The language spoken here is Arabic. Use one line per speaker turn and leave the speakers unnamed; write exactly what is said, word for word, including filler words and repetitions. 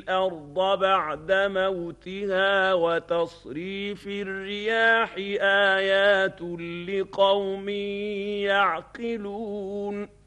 الأرض بعد موتها وتصريف الرياح آيات لقوم يعقلون